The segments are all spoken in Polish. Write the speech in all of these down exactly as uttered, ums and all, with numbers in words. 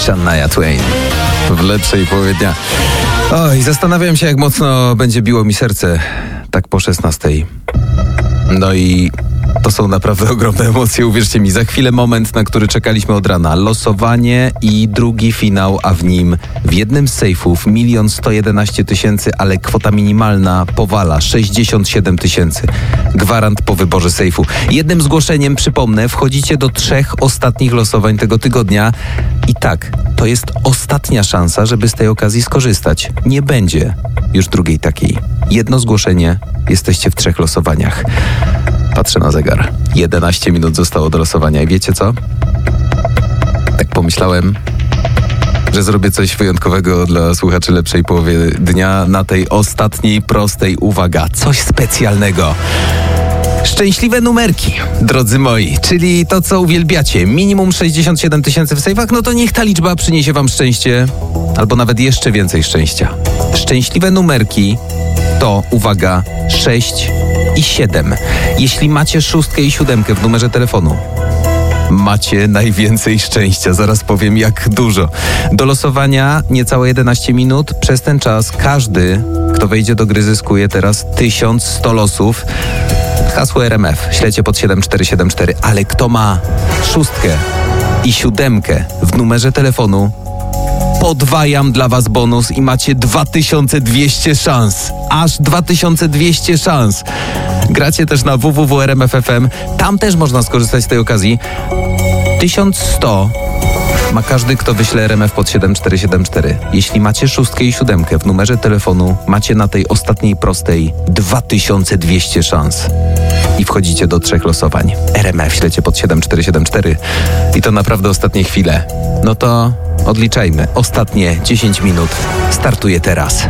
Shania Twain w lepszej połowie dnia. Oj, zastanawiam się, jak mocno będzie biło mi serce tak po szesnastej. No i to są naprawdę ogromne emocje, uwierzcie mi. Za chwilę moment, na który czekaliśmy od rana. Losowanie i drugi finał, a w nim w jednym z sejfów milion sto jedenaście tysięcy, ale kwota minimalna powala sześćdziesiąt siedem tysięcy. Gwarant po wyborze sejfu. Jednym zgłoszeniem, przypomnę, wchodzicie do trzech ostatnich losowań tego tygodnia. I tak, to jest ostatnia szansa, żeby z tej okazji skorzystać. Nie będzie już drugiej takiej. Jedno zgłoszenie, jesteście w trzech losowaniach. Patrzę na zegar. jedenaście minut zostało do losowania i wiecie co? Tak pomyślałem, że zrobię coś wyjątkowego dla słuchaczy lepszej połowy dnia na tej ostatniej, prostej, uwaga, coś specjalnego. Szczęśliwe numerki, drodzy moi, czyli to, co uwielbiacie. Minimum sześćdziesiąt siedem tysięcy w sejfach, no to niech ta liczba przyniesie wam szczęście, albo nawet jeszcze więcej szczęścia. Szczęśliwe numerki to, uwaga, sześć i siedem. Jeśli macie szóstkę i siódemkę w numerze telefonu, macie najwięcej szczęścia. Zaraz powiem, jak dużo. Do losowania niecałe jedenaście minut. Przez ten czas każdy, kto wejdzie do gry, zyskuje teraz tysiąc sto losów. Hasło R M F. Śledźcie pod siedem cztery siedem cztery. Ale kto ma szóstkę i siódemkę w numerze telefonu, podwajam dla was bonus i macie dwa tysiące dwieście szans. Aż dwa tysiące dwieście szans. Gracie też na w w w kropka r m f kropka f m. Tam też można skorzystać z tej okazji. tysiąc sto ma każdy, kto wyśle R M F pod siedem cztery siedem cztery. Jeśli macie szóstkę i siódemkę w numerze telefonu, macie na tej ostatniej prostej dwa tysiące dwieście szans. I wchodzicie do trzech losowań. R M F ślecie pod siedem cztery siedem cztery. I to naprawdę ostatnie chwile. No to odliczajmy. Ostatnie dziesięć minut startuje teraz.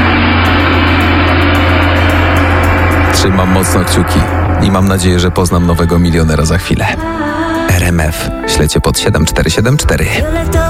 Trzymam mocno kciuki i mam nadzieję, że poznam nowego milionera za chwilę. R M F ślecie pod siedem cztery siedem cztery.